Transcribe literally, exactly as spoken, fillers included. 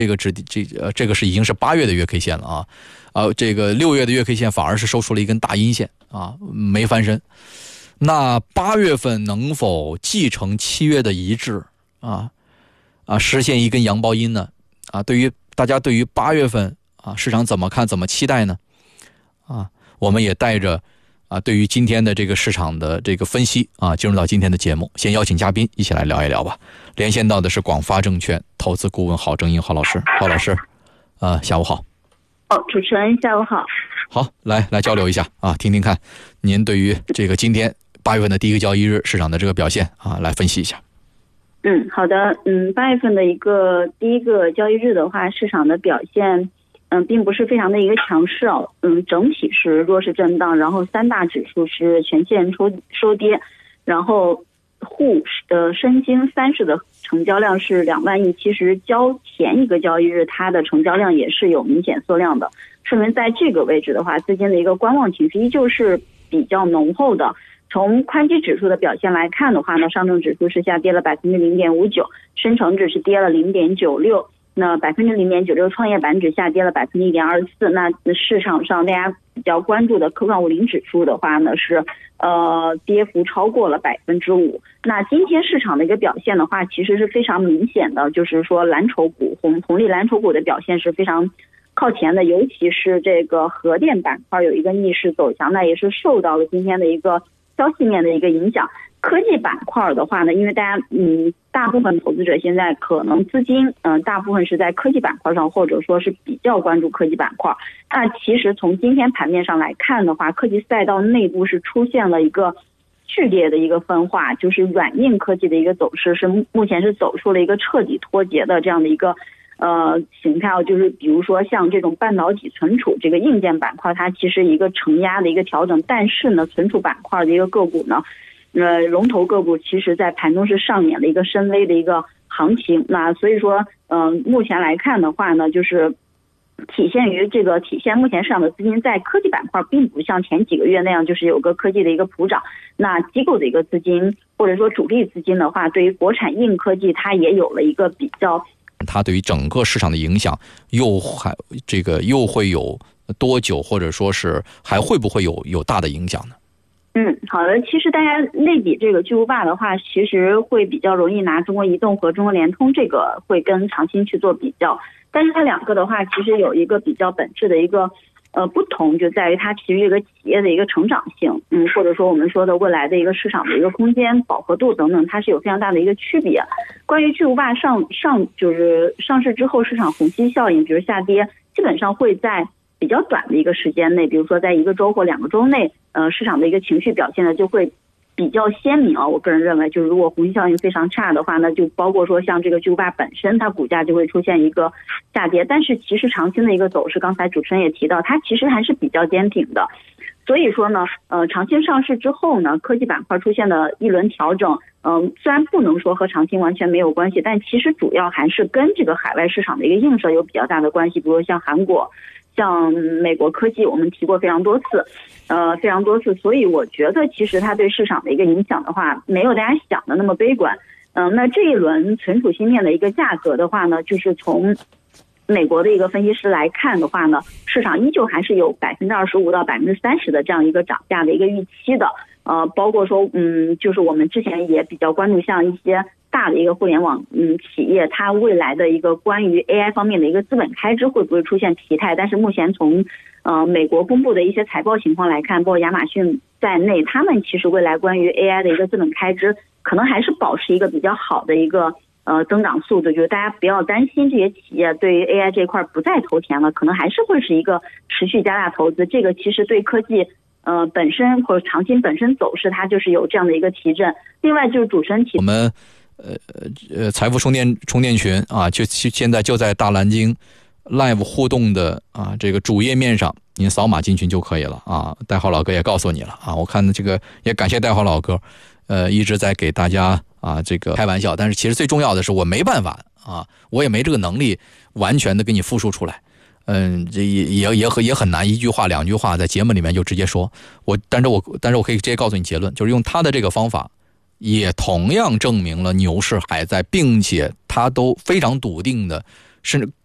这个指这呃这个是已经是八月的月 K 线了啊，啊这个六月的月 K 线反而是收出了一根大阴线啊，没翻身。那八月份能否继承七月的一致啊啊实现一根阳包阴呢？啊，对于大家对于八月份啊市场怎么看怎么期待呢？啊，我们也带着啊对于今天的这个市场的这个分析啊进入到今天的节目，先邀请嘉宾一起来聊一聊吧。连线到的是广发证券投资顾问郝正英郝老师，郝老师，啊下午好。 哦，主持人下午好。 好，来来交流一下啊，听听看您对于这个今天八月份的第一个交易日市场的这个表现啊，来分析一下。 嗯，好的，嗯，八月份的一个第一个交易日的话，市场的表现，嗯，并不是非常的一个强势哦，嗯，整体是弱势震荡，然后三大指数是全线收收跌，然后沪的深金三市的成交量是两万亿，其实较前一个交易日它的成交量也是有明显缩量的，说明在这个位置的话，资金的一个观望情绪依旧是比较浓厚的。从宽基指数的表现来看的话呢，上证指数是下跌了百分之零点五九，深成指是跌了零点九六，那百分之零点九六，创业板指下跌了百分之一点二四。那市场上大家比较关注的科创五零指数的话呢，是呃跌幅超过了百分之五。那今天市场的一个表现的话，其实是非常明显的，就是说蓝筹股红红利蓝筹股的表现是非常靠前的，尤其是这个核电板块有一个逆势走强，那也是受到了今天的一个消息面的一个影响。科技板块的话呢，因为大家嗯大部分投资者现在可能资金嗯、呃、大部分是在科技板块上，或者说是比较关注科技板块。那其实从今天盘面上来看的话，科技赛道内部是出现了一个剧烈的一个分化，就是软硬科技的一个走势是目前是走出了一个彻底脱节的这样的一个呃形态，就是比如说像这种半导体存储这个硬件板块，它其实一个承压的一个调整，但是呢存储板块的一个个股呢呃，龙头个股其实在盘中是上演了一个深 V 的一个行情，那所以说，嗯、呃，目前来看的话呢，就是体现于这个体现目前市场的资金在科技板块，并不像前几个月那样，就是有个科技的一个普涨。那机构的一个资金或者说主力资金的话，对于国产硬科技，它也有了一个比较。 它对于整个市场的影响，又还这个又会有多久，或者说是还会不会有有大的影响呢？ 嗯，好的。其实大家类比这个巨无霸的话，其实会比较容易拿中国移动和中国联通这个会跟长兴去做比较，但是它两个的话，其实有一个比较本质的一个呃不同，就在于它其实这个企业的一个成长性，嗯，或者说我们说的未来的一个市场的一个空间饱和度等等，它是有非常大的一个区别。关于巨无霸上上就是上市之后市场虹吸效应，比如下跌，基本上会在比较短的一个时间内，比如说在一个周或两个周内，呃，市场的一个情绪表现呢就会比较鲜明啊。我个人认为，就是如果虹吸效应非常差的话呢，就包括说像这个巨无霸本身，它股价就会出现一个下跌。但是其实长兴的一个走势，刚才主持人也提到，它其实还是比较坚挺的。所以说呢，呃，长兴上市之后呢，科技板块出现了一轮调整，嗯、呃，虽然不能说和长兴完全没有关系，但其实主要还是跟这个海外市场的一个映射有比较大的关系，比如像韩国。像美国科技我们提过非常多次呃，非常多次，所以我觉得其实它对市场的一个影响的话没有大家想的那么悲观。嗯、呃，那这一轮存储芯片的一个价格的话呢，就是从美国的一个分析师来看的话呢，市场依旧还是有百分之二十五到百分之三十的这样一个涨价的一个预期的。呃，包括说嗯，就是我们之前也比较关注像一些大的一个互联网嗯企业，它未来的一个关于 A I 方面的一个资本开支会不会出现疲态？但是目前从呃美国公布的一些财报情况来看，包括亚马逊在内，他们其实未来关于 A I 的一个资本开支可能还是保持一个比较好的一个呃增长速度，就是大家不要担心这些企业对于 A I 这块不再投钱了，可能还是会是一个持续加大投资。这个其实对科技呃本身或者长期本身走势，它就是有这样的一个提振。另外就是主持人提我们呃呃财富充电充电群啊，就现在就在大蓝鲸 Live 互动的啊这个主页面上，您扫码进群就可以了啊。代号老哥也告诉你了啊，我看这个也感谢代号老哥，呃一直在给大家啊这个开玩笑，但是其实最重要的是我没办法啊，我也没这个能力完全的给你复述出来。嗯，这也也也很也很难，一句话两句话在节目里面就直接说。我，但是我但是我可以直接告诉你结论，就是用他的这个方法，也同样证明了牛市还在，并且他都非常笃定的，甚至